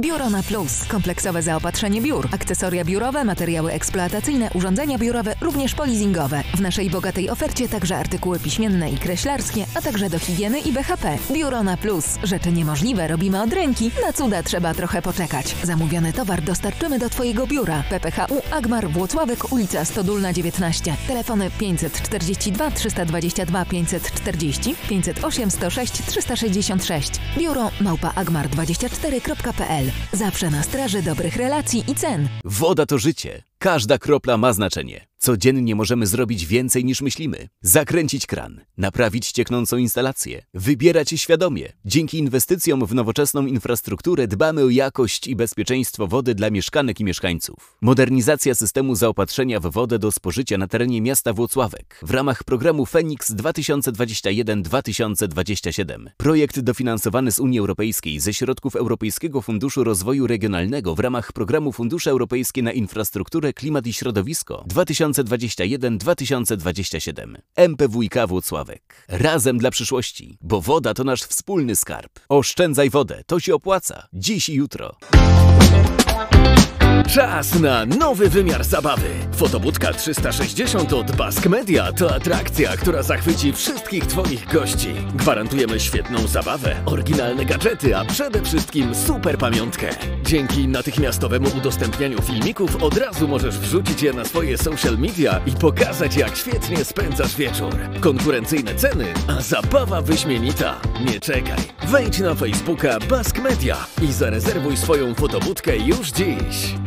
Biurona Plus. Kompleksowe zaopatrzenie biur, akcesoria biurowe, materiały eksploatacyjne, urządzenia biurowe, również polizingowe. W naszej bogatej ofercie także artykuły piśmienne i kreślarskie, a także do higieny i BHP. Biurona Plus. Rzeczy niemożliwe robimy od ręki, na cuda trzeba trochę poczekać. Zamówiony towar dostarczymy do Twojego biura. PPHU Agmar Włocławek, ulica Stodulna 19. Telefony 542 322 540, 508 106 366. Biuro @agmar24.pl. Zawsze na straży dobrych relacji i cen. Woda to życie. Każda kropla ma znaczenie. Codziennie możemy zrobić więcej niż myślimy. Zakręcić kran, naprawić cieknącą instalację, wybierać świadomie. Dzięki inwestycjom w nowoczesną infrastrukturę dbamy o jakość i bezpieczeństwo wody dla mieszkanek i mieszkańców. Modernizacja systemu zaopatrzenia w wodę do spożycia na terenie miasta Włocławek w ramach programu Feniks 2021-2027. Projekt dofinansowany z Unii Europejskiej ze środków Europejskiego Funduszu Rozwoju Regionalnego w ramach programu Fundusze Europejskie na Infrastrukturę, Klimat i Środowisko 2021-2027. MPWiK Włocławek. Razem dla przyszłości, bo woda to nasz wspólny skarb. Oszczędzaj wodę, to się opłaca. Dziś i jutro. Czas na nowy wymiar zabawy. Fotobudka 360 od Bask Media to atrakcja, która zachwyci wszystkich Twoich gości. Gwarantujemy świetną zabawę, oryginalne gadżety, a przede wszystkim super pamiątkę. Dzięki natychmiastowemu udostępnianiu filmików od razu możesz wrzucić je na swoje social media i pokazać, jak świetnie spędzasz wieczór. Konkurencyjne ceny, a zabawa wyśmienita. Nie czekaj. Wejdź na Facebooka Bask Media i zarezerwuj swoją fotobudkę już dziś.